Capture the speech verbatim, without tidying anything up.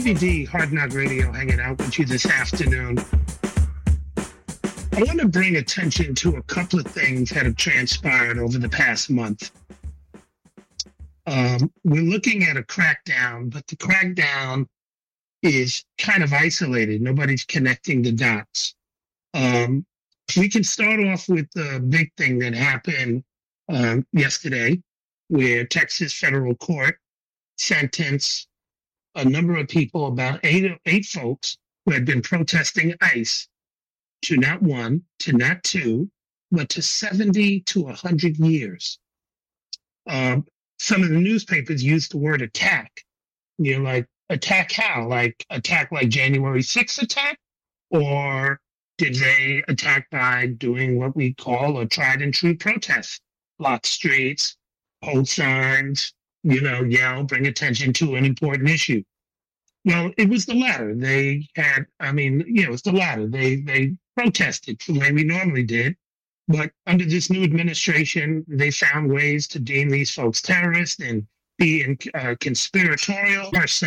D V D Hard Knock Radio hanging out with you this afternoon. I want to bring attention to a couple of things that have transpired over the past month. Um, we're looking at a crackdown, but the crackdown is kind of isolated. Nobody's connecting the dots. Um, we can start off with the big thing that happened um, yesterday, where Texas federal court sentenced a number of people, about eight, eight folks who had been protesting ICE, to not one, to not two, but to seventy to one hundred years. Um, some of the newspapers used the word attack. You're like, attack how? Like attack like January sixth attack? Or did they attack by doing what we call a tried and true protest? Block streets, hold signs, you know, yell, bring attention to an important issue. Well, it was the latter. They had, I mean, you know, it was the latter. They they protested the way we normally did. But under this new administration, they found ways to deem these folks terrorists and be in, uh, conspiratorial.